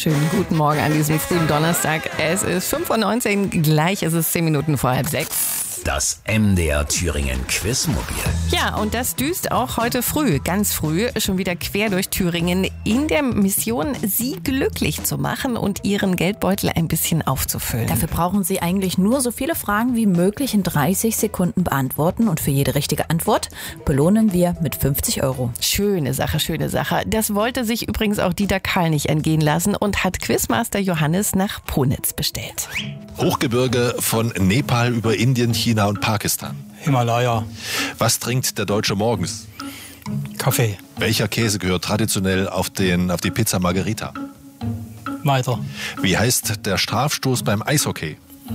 wunderschönen guten Morgen an diesem frühen Donnerstag. Es ist 5:19 Uhr, gleich ist es 10 Minuten vor 5:30. Das MDR Thüringen Quizmobil. Ja, und das düst auch heute früh, ganz früh, schon wieder quer durch Thüringen in der Mission, Sie glücklich zu machen und Ihren Geldbeutel ein bisschen aufzufüllen. Dafür brauchen Sie eigentlich nur so viele Fragen wie möglich in 30 Sekunden beantworten. Und für jede richtige Antwort belohnen wir mit 50 €. Schöne Sache, schöne Sache. Das wollte sich übrigens auch Dieter Karl nicht entgehen lassen und hat Quizmaster Johannes nach Ponitz bestellt. Hochgebirge von Nepal über Indien, China und Pakistan. Himalaya. Was trinkt der Deutsche morgens? Kaffee. Welcher Käse gehört traditionell auf die Pizza Margherita? Weiter. Wie heißt der Strafstoß beim Eishockey?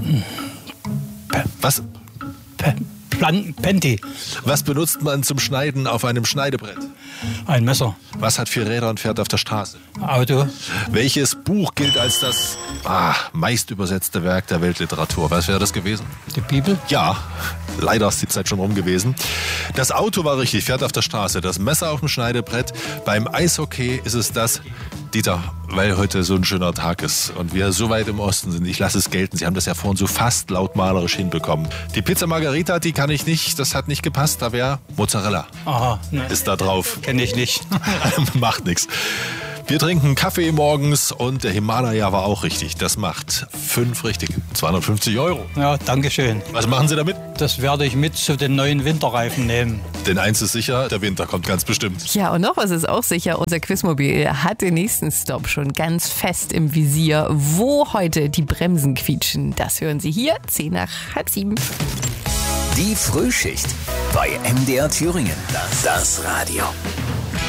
Was? Penti. Was benutzt man zum Schneiden auf einem Schneidebrett? Ein Messer. Was hat 4 Räder und fährt auf der Straße? Auto. Welches Buch gilt als das meist übersetzte Werk der Weltliteratur? Was wäre das gewesen? Die Bibel. Ja, leider ist die Zeit schon rum gewesen. Das Auto war richtig, fährt auf der Straße. Das Messer auf dem Schneidebrett. Beim Eishockey ist es das. Dieter, weil heute so ein schöner Tag ist und wir so weit im Osten sind, ich lasse es gelten. Sie haben das ja vorhin so fast lautmalerisch hinbekommen. Die Pizza Margherita, die kann ich nicht, das hat nicht gepasst. Da wäre Mozzarella. Aha, ne. Ist da drauf. Kenne ich nicht. Macht nichts. Wir trinken Kaffee morgens und der Himalaya war auch richtig. Das macht 5 richtig. 250 €. Ja, danke schön. Was machen Sie damit? Das werde ich mit zu den neuen Winterreifen nehmen. Denn eins ist sicher, der Winter kommt ganz bestimmt. Ja, und noch was ist auch sicher, unser Quizmobil hat den nächsten Stop schon ganz fest im Visier. Wo heute die Bremsen quietschen, das hören Sie hier, 6:10. Die Frühschicht bei MDR Thüringen. Das Radio.